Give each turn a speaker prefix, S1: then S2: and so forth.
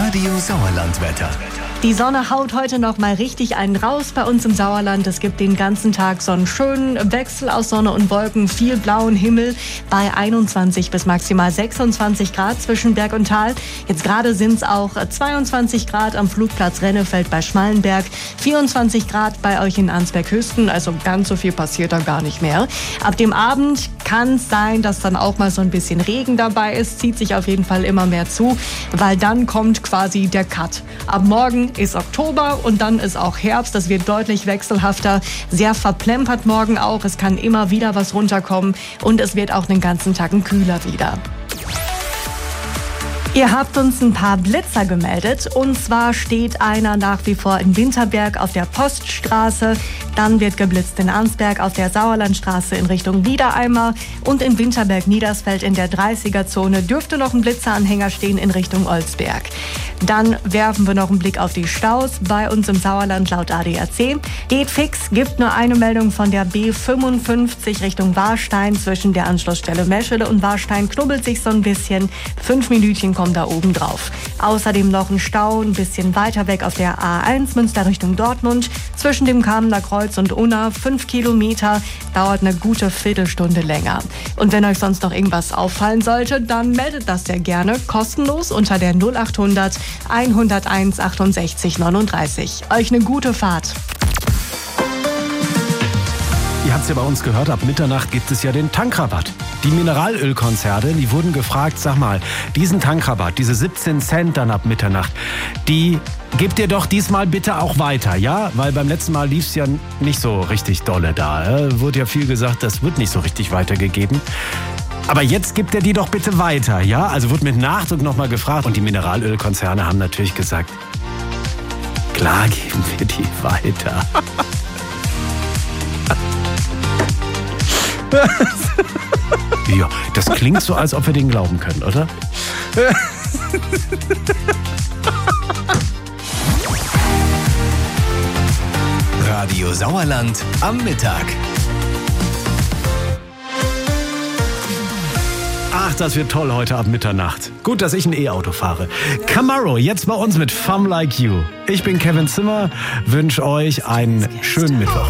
S1: Radio Sauerland-Wetter.
S2: Die Sonne haut heute noch mal richtig einen raus bei uns im Sauerland. Es gibt den ganzen Tag so einen schönen Wechsel aus Sonne und Wolken, viel blauen Himmel bei 21 bis maximal 26 Grad zwischen Berg und Tal. Jetzt gerade sind es auch 22 Grad am Flugplatz Rennefeld bei Schmallenberg, 24 Grad bei euch in Arnsberg-Höchsten, also ganz so viel passiert da gar nicht mehr. Ab dem Abend kann es sein, dass dann auch mal so ein bisschen Regen dabei ist, zieht sich auf jeden Fall immer mehr zu, weil dann kommt quasi der Cut. Ab morgen ist Oktober und dann ist auch Herbst. Das wird deutlich wechselhafter, sehr verplempert morgen auch. Es kann immer wieder was runterkommen und es wird auch den ganzen Tag kühler wieder. Ihr habt uns ein paar Blitzer gemeldet und zwar steht einer nach wie vor in Winterberg auf der Poststraße, dann wird geblitzt in Arnsberg auf der Sauerlandstraße in Richtung Niedereimer und in Winterberg-Niedersfeld in der 30er-Zone dürfte noch ein Blitzeranhänger stehen in Richtung Olsberg. Dann werfen wir noch einen Blick auf die Staus bei uns im Sauerland laut ADAC. Geht fix, gibt nur eine Meldung von der B55 Richtung Warstein zwischen der Anschlussstelle Meschede und Warstein, knubbelt sich so ein bisschen. 5 Minütchen kommen da oben drauf. Außerdem noch ein Stau ein bisschen weiter weg auf der A1 Münster Richtung Dortmund. Zwischen dem Kamener Kreuz und Unna 5 Kilometer, dauert eine gute Viertelstunde länger. Und wenn euch sonst noch irgendwas auffallen sollte, dann meldet das sehr gerne kostenlos unter der 0800 101 68 39. Euch eine gute Fahrt.
S3: Ihr habt es ja bei uns gehört, ab Mitternacht gibt es ja den Tankrabatt. Die Mineralölkonzerne, die wurden gefragt, sag mal, diesen Tankrabatt, diese 17 Cent dann ab Mitternacht, die gebt ihr doch diesmal bitte auch weiter, ja? Weil beim letzten Mal lief es ja nicht so richtig dolle da. Wurde ja viel gesagt, das wird nicht so richtig weitergegeben. Aber jetzt gibt er die doch bitte weiter, ja? Also wurde mit Nachdruck nochmal gefragt und die Mineralölkonzerne haben natürlich gesagt, klar geben wir die weiter. Ja, das klingt so, als ob wir den glauben können, oder?
S1: Radio Sauerland am Mittag.
S3: Ach, das wird toll heute ab Mitternacht. Gut, dass ich ein E-Auto fahre. Camaro, jetzt bei uns mit Fun Like You. Ich bin Kevin Zimmer, wünsche euch einen schönen Mittwoch.